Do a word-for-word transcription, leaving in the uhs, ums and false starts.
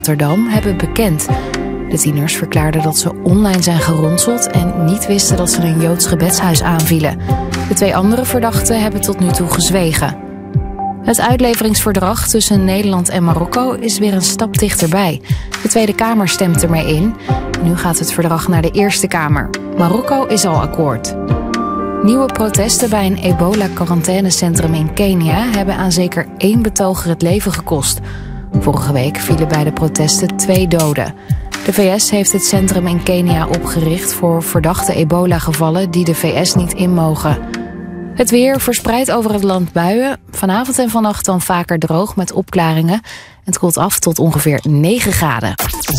Rotterdam hebben bekend. De tieners verklaarden dat ze online zijn geronseld en niet wisten dat ze een Joods gebedshuis aanvielen. De twee andere verdachten hebben tot nu toe gezwegen. Het uitleveringsverdrag tussen Nederland en Marokko is weer een stap dichterbij. De Tweede Kamer stemt ermee in. Nu gaat het verdrag naar de Eerste Kamer. Marokko is al akkoord. Nieuwe protesten bij een ebola-quarantainecentrum in Kenia hebben aan zeker één betoger het leven gekost. Vorige week vielen bij de protesten twee doden. De V S heeft het centrum in Kenia opgericht voor verdachte ebola-gevallen die de V S niet in mogen. Het weer verspreidt over het land buien. Vanavond en vannacht dan vaker droog met opklaringen. Het koelt af tot ongeveer negen graden.